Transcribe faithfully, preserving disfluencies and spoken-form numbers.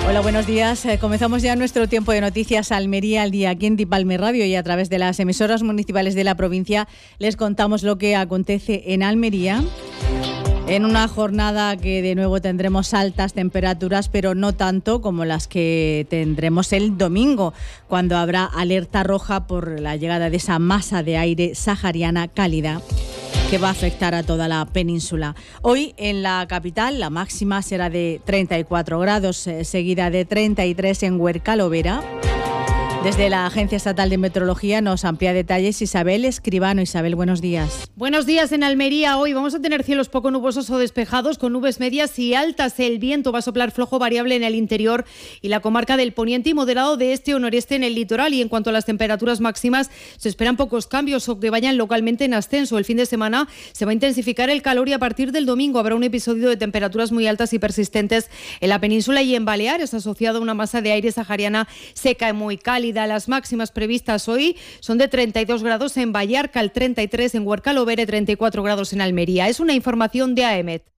Hola, buenos días. Eh, comenzamos ya nuestro tiempo de noticias Almería al día aquí en Tipalme Radio, y a través de las emisoras municipales de la provincia les contamos lo que acontece en Almería. En una jornada que de nuevo tendremos altas temperaturas, pero no tanto como las que tendremos el domingo, cuando habrá alerta roja por la llegada de esa masa de aire sahariana cálida que va a afectar a toda la península. Hoy en la capital la máxima será de treinta y cuatro grados, eh, seguida de treinta y tres en Huercalovera. Desde la Agencia Estatal de Meteorología nos amplía detalles Isabel Escribano. Isabel, buenos días. Buenos días. En Almería hoy vamos a tener cielos poco nubosos o despejados con nubes medias y altas. El viento va a soplar flojo variable en el interior y la comarca del poniente y moderado de este o noreste en el litoral. Y en cuanto a las temperaturas máximas, se esperan pocos cambios o que vayan localmente en ascenso. El fin de semana se va a intensificar el calor y a partir del domingo habrá un episodio de temperaturas muy altas y persistentes en la península y en Baleares, asociado a una masa de aire sahariana seca y muy cálida. Las máximas previstas hoy son de treinta y dos grados en Vallarca, treinta y tres en Huercalovera y treinta y cuatro grados en Almería. Es una información de A E M E T.